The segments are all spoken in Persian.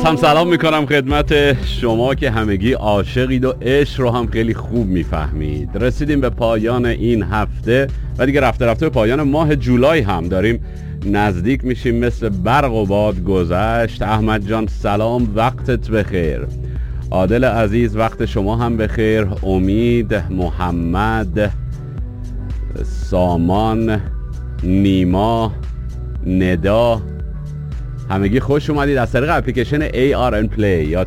سلام میکنم خدمت شما که همگی عاشقید و عشق رو هم خیلی خوب میفهمید. رسیدیم به پایان این هفته و دیگه رفته رفته به پایان ماه جولای هم داریم نزدیک میشیم. مثل برق و باد گذشت. احمد جان سلام، وقتت بخیر. عادل عزیز وقت شما هم بخیر. امید، محمد، سامان، نیما، ندا، همگی خوش اومدید. از طریق اپلیکیشن ARN Play یا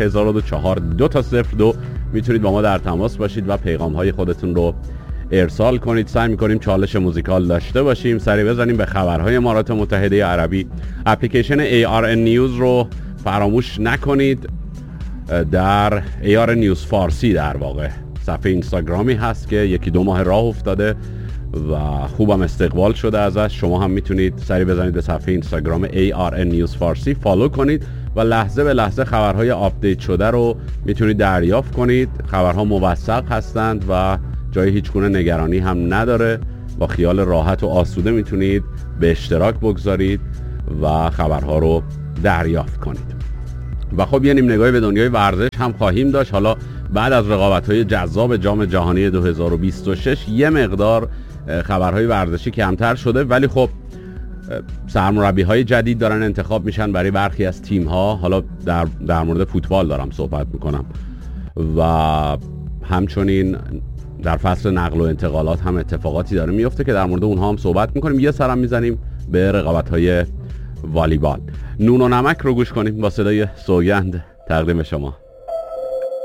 4004 میتونید با ما در تماس باشید و پیغام های خودتون رو ارسال کنید. سعی میکنیم چالش موزیکال داشته باشیم. سری بزنیم به خبرهای امارات متحده عربی. اپلیکیشن ARN News رو فراموش نکنید. در ARN News فارسی در واقع صفحه اینستاگرامی هست که 1-2 ماه راه افتاده و خوبم استقبال شده ازش. شما هم میتونید سری بزنید به صفحه اینستاگرام ARN News فارسی، فالو کنید و لحظه به لحظه خبرهای آپدیت شده رو میتونید دریافت کنید. خبرها موثق هستند و جای هیچگونه نگرانی هم نداره. با خیال راحت و آسوده میتونید به اشتراک بگذارید و خبرها رو دریافت کنید. و خب یه نیم نگاهی به دنیای ورزش هم خواهیم داشت. حالا بعد از رقابت‌های جذاب جام جهانی 2026 یه مقدار خبرهای ورزشی کمتر شده، ولی خب سرمربی‌های جدید دارن انتخاب میشن برای برخی از تیم‌ها. حالا در مورد فوتبال دارم صحبت میکنم و همچنین در فصل نقل و انتقالات هم اتفاقاتی داره میفته که در مورد اونها هم صحبت میکنیم. یه سرم میزنیم به رقابت‌های والیبال. نون و نمک رو گوش کنیم با صدای سوگند تقدیم شما.